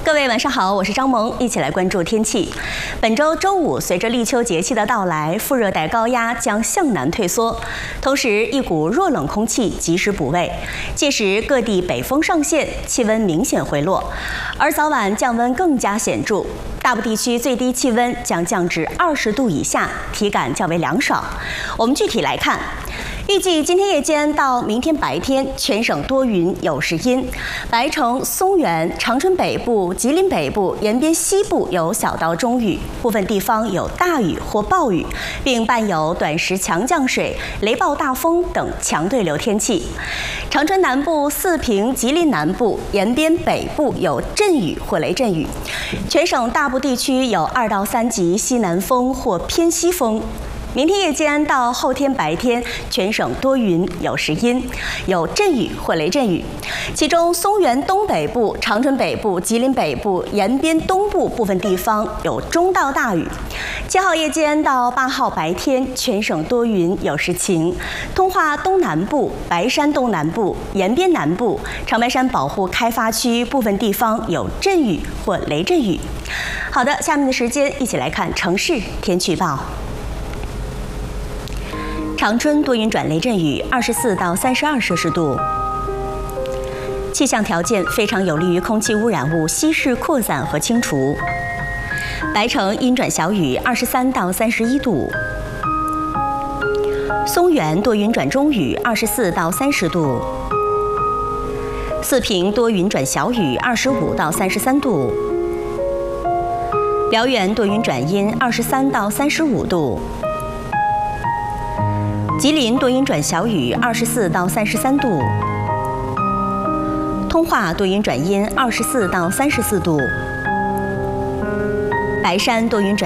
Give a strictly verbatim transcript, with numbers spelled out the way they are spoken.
各位晚上好，我是张萌，一起来关注天气。本周周五，随着立秋节气的到来，副热带高压将向南退缩，同时一股弱冷空气及时补位，届时各地北风上线，气温明显回落，而早晚降温更加显著。大部地区最低气温将降至二十度以下，体感较为凉爽。我们具体来看。 预计今天夜间到明天白天，全省多云有时阴，白城、松原、长春北部、吉林北部、延边西部有小到中雨，部分地方有大雨或暴雨，并伴有短时强降水、雷暴大风等强对流天气。长春南部、四平、吉林南部、延边北部有阵雨或雷阵雨，全省大部地区有二到三级西南风或偏西风。 明天夜间到后天白天，全省多云有时阴，有阵雨或雷阵雨。其中，松原东北部、长春北部、吉林北部、延边东部部分地方有中到大雨。七号夜间到八号白天，全省多云有时晴。通化东南部、白山东南部、延边南部、长白山保护开发区部分地方有阵雨或雷阵雨。好的，下面的时间一起来看城市天气预报。 长春多云转雷阵雨，二十四到三十二摄氏度。气象条件非常有利于空气污染物稀释扩散和清除。白城阴转小雨，二十三到三十一度。松原多云转中雨，二十四到三十度。四平多云转小雨，二十五到三十三度。辽源多云转阴，二十三到三十五度。 吉林多云转小雨，二十四到三十三度；通化多云转阴，二十四到三十四度；白山多云转。